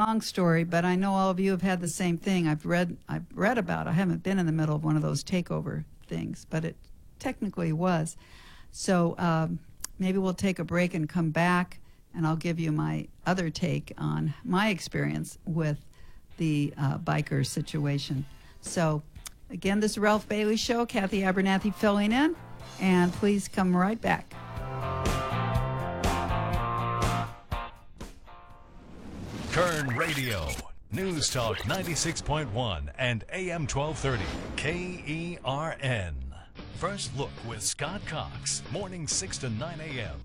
long story, but I know all of you have had the same thing. I've read about. I haven't been in the middle of one of those takeover things, but it technically was. So maybe we'll take a break and come back, and I'll give you my other take on my experience with the biker situation. So, again, this is Ralph Bailey Show. Kathy Abernathy filling in, and please come right back. Kern Radio, News Talk 96.1 and AM 1230, KERN. First Look with Scott Cox, morning 6 to 9 a.m.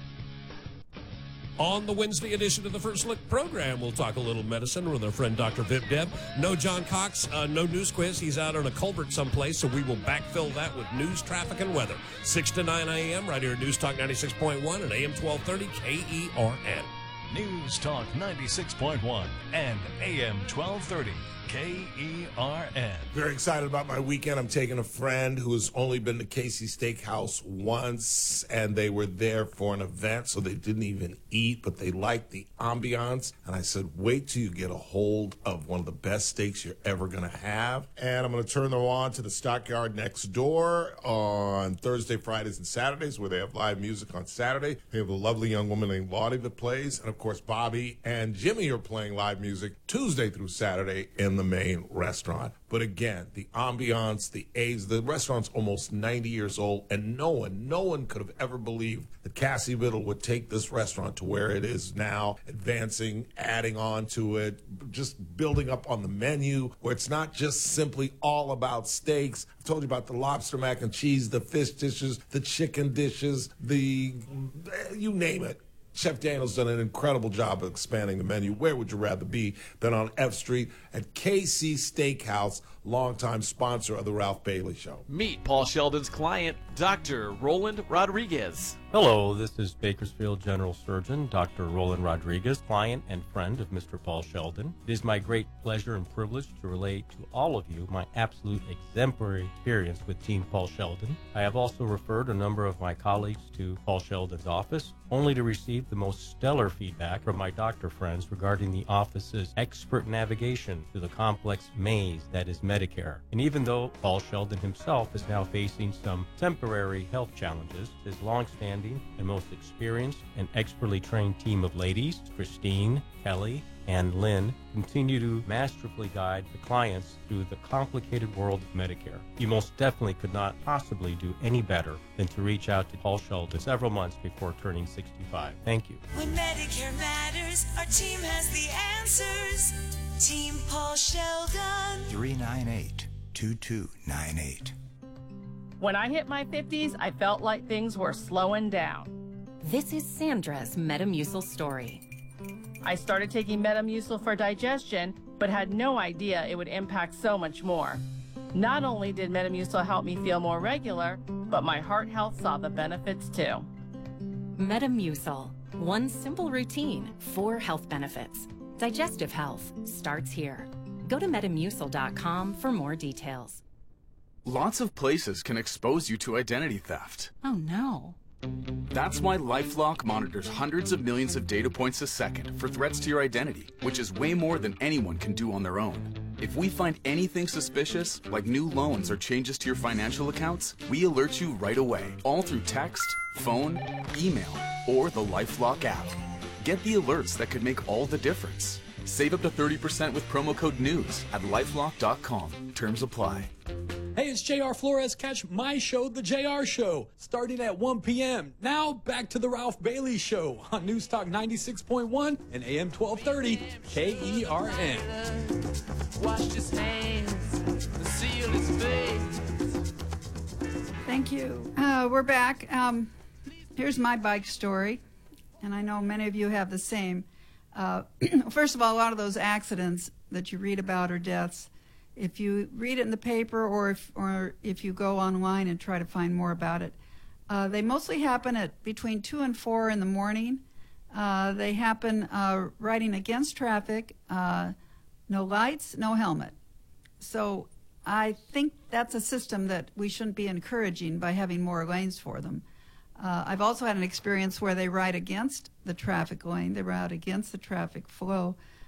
On the Wednesday edition of the First Look program, we'll talk a little medicine with our friend Dr. Vip Deb. No John Cox, no news quiz. He's out on a culvert someplace, so we will backfill that with news, traffic, and weather. 6 to 9 a.m. right here at News Talk 96.1 and AM 1230 KERN. News Talk 96.1 and AM 1230, KERN. Very excited about my weekend. I'm taking a friend who has only been to Casey Steakhouse once, and they were there for an event, so they didn't even eat, but they liked the ambiance. And I said, wait till you get a hold of one of the best steaks you're ever going to have. And I'm going to turn them on to the Stockyard next door on Thursday, Fridays, and Saturdays, where they have live music on Saturday. They have a lovely young woman named Lottie that plays, and of course, Bobby and Jimmy are playing live music Tuesday through Saturday in the main restaurant. But again, the ambiance, the age, the restaurant's almost 90 years old, and no one could have ever believed that Cassie Biddle would take this restaurant to where it is now, advancing, adding on to it, just building up on the menu, where it's not just simply all about steaks. I've told you about the lobster mac and cheese, the fish dishes, the chicken dishes, you name it. Chef Daniel's done an incredible job of expanding the menu. Where would you rather be than on F Street at KC Steakhouse, longtime sponsor of the Ralph Bailey Show? Meet Paul Sheldon's client, Dr. Roland Rodriguez. Hello, this is Bakersfield General Surgeon Dr. Roland Rodriguez, client and friend of Mr. Paul Sheldon. It is my great pleasure and privilege to relate to all of you my absolute exemplary experience with Team Paul Sheldon. I have also referred a number of my colleagues to Paul Sheldon's office, only to receive the most stellar feedback from my doctor friends regarding the office's expert navigation through the complex maze that is Medicare. And even though Paul Sheldon himself is now facing some temporary health challenges, his long-standing and most experienced and expertly trained team of ladies, Christine, Kelly, and Lynn, continue to masterfully guide the clients through the complicated world of Medicare. You most definitely could not possibly do any better than to reach out to Paul Sheldon several months before turning 65. Thank you. When Medicare matters, our team has the answers. Team Paul Sheldon. 398-2298. When I hit my 50s, I felt like things were slowing down. This is Sandra's Metamucil story. I started taking Metamucil for digestion, but had no idea it would impact so much more. Not only did Metamucil help me feel more regular, but my heart health saw the benefits too. Metamucil. One simple routine, 4 health benefits. Digestive health starts here. Go to Metamucil.com for more details. Lots of places can expose you to identity theft. Oh no. That's why LifeLock monitors hundreds of millions of data points a second for threats to your identity, which is way more than anyone can do on their own. If we find anything suspicious, like new loans or changes to your financial accounts, we alert you right away, all through text, phone, email, or the LifeLock app. Get the alerts that could make all the difference. Save up to 30% with promo code NEWS at LifeLock.com. Terms apply. Hey, it's JR Flores. Catch my show, The JR Show, starting at 1 p.m. Now, back to the Ralph Bailey Show on News Talk 96.1 and AM 1230, KERN. Washed his hands, sealed his face. Thank you. We're back. Here's my bike story, and I know many of you have the same. First of all, a lot of those accidents that you read about or deaths, if you read it in the paper or if you go online and try to find more about it, they mostly happen at between 2 and 4 in the morning. They happen riding against traffic, no lights, no helmet. So I think that's a system that we shouldn't be encouraging by having more lanes for them. I've also had an experience where they ride against the traffic lane, they ride against the traffic flow.